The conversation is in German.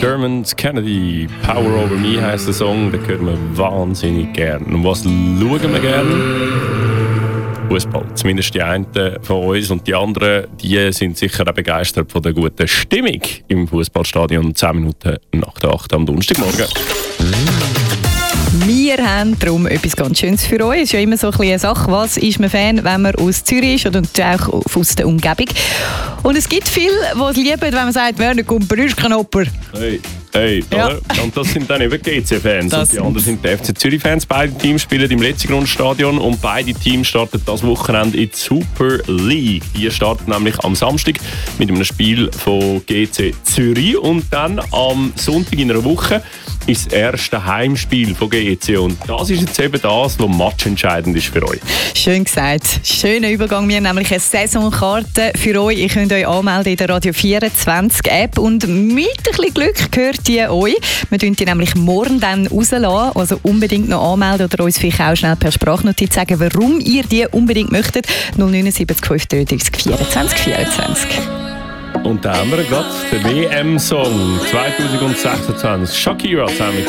Dermot Kennedy, Power Over Me heisst der Song, den hören wir wahnsinnig gern. Und was schauen wir gern? Fußball. Zumindest die einen von uns und die anderen, die sind sicher auch begeistert von der guten Stimmung im Fußballstadion 10 Minuten nach der 8 am Donnerstagmorgen. Wir haben darum etwas ganz Schönes für euch. Es ist ja immer so ein bisschen eine Sache, was ist man Fan, wenn man aus Zürich ist oder auch aus der Umgebung. Und es gibt viele, die es lieben, wenn man sagt, Werner, komm, Brüschknopper. Hey, Ja. oder? Und das sind dann eben GC-Fans und die anderen sind die FC Zürich-Fans. Beide Teams spielen im Letzigrundstadion und beide Teams starten das Wochenende in die Super League. Die starten nämlich am Samstag mit einem Spiel von GC Zürich und dann am Sonntag in einer Woche ist das erste Heimspiel von GC und das ist jetzt eben das, was matchentscheidend ist für euch. Schön gesagt. Schöner Übergang. Wir haben nämlich eine Saisonkarte für euch. Ihr könnt euch anmelden in der Radio 24 App und mit ein bisschen Glück gehört die euch. Wir tun die nämlich morgen dann rauslassen. Also unbedingt noch anmelden oder uns vielleicht auch schnell per Sprachnotiz sagen, warum ihr die unbedingt möchtet. 079 533 24 24. Und da haben wir gerade den WM-Song 2026. Shakira zusammen mit